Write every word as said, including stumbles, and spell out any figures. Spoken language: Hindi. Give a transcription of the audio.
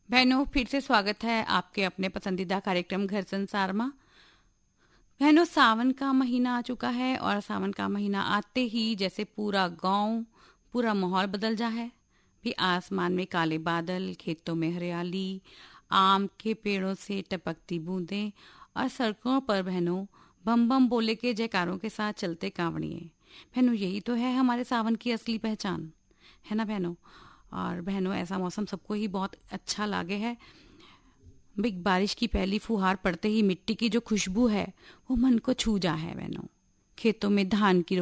बहनों, फिर से स्वागत है आपके अपने पसंदीदा कार्यक्रम घर संसार में। बहनों, सावन का महीना आ चुका है और सावन का महीना आते ही जैसे पूरा गांव, पूरा माहौल बदल जा है। भी आसमान में काले बादल, खेतों में हरियाली, आम के पेड़ों से टपकती बूंदें और सड़कों पर बहनों बम बम बोले के जयकारों के साथ चलते कांवड़िए। बहनों, यही तो है हमारे सावन की असली पहचान, है ना बहनों। और बहनों, ऐसा मौसम सबको ही बहुत अच्छा लागे है। बिग बारिश की पहली फुहार पड़ते ही मिट्टी की जो खुशबू है वो मन को छू जा है बहनों। खेतों में धान की